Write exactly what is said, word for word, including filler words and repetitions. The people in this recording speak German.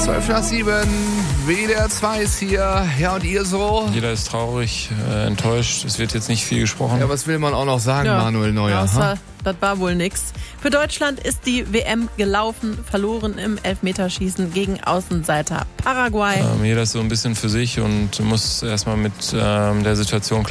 zwölf nach sieben, W D R zwei ist hier. Ja, und ihr so? Jeder ist traurig, äh, enttäuscht. Es wird jetzt nicht viel gesprochen. Ja, was will man auch noch sagen, Ja, Manuel Neuer? Das ha? war, das war wohl nix. Für Deutschland ist die W M gelaufen, verloren im Elfmeterschießen gegen Außenseiter Paraguay. Ähm, jeder ist so ein bisschen für sich und muss erstmal mit ähm, der Situation